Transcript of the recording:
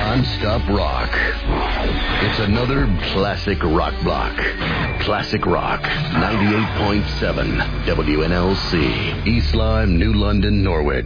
non-stop rock. It's another classic rock block. Classic Rock, 98.7 WNLC, East Lyme, New London, Norwich.